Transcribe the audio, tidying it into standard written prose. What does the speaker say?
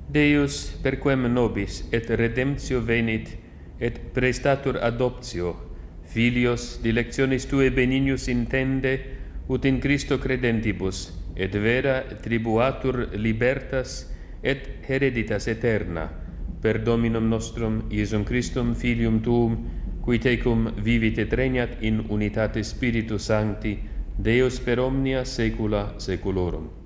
Deus perquem nobis et redemptio venit, et prestatur adoptio, filios dilectionis Tue benignus intende, ut in Christo credentibus, et vera tribuatur libertas et hereditas aeterna, per Dominum nostrum Iesum Christum Filium Tuum, qui tecum vivit et regnat in unitate Spiritus Sancti, Deus per omnia saecula saeculorum.